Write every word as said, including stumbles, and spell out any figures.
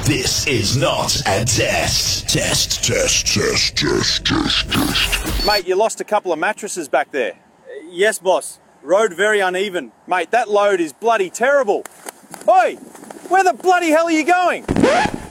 This is not a test. Test, test, test, test, test, test. Mate, you lost a couple of mattresses back there. Uh, yes, boss. Road very uneven. Mate, that load is bloody terrible. Oi! Where the bloody hell are you going?